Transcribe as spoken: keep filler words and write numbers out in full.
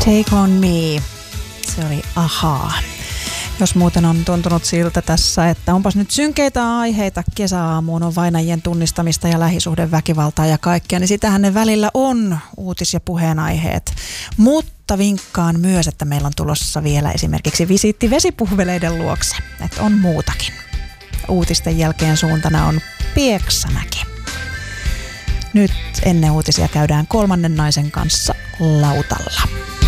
Take on me. Se oli ahaa. Jos muuten on tuntunut siltä tässä, että onpas nyt synkeitä aiheita kesäaamuun, on vainajien tunnistamista ja lähisuhdeväkivaltaa ja kaikkea, niin sitähän ne välillä on, uutis- ja puheenaiheet. Mutta vinkkaan myös, että meillä on tulossa vielä esimerkiksi visiitti vesipuhveleiden luokse, että on muutakin. Uutisten jälkeen suuntana on Pieksämäki. Nyt ennen uutisia käydään kolmannen naisen kanssa lautalla.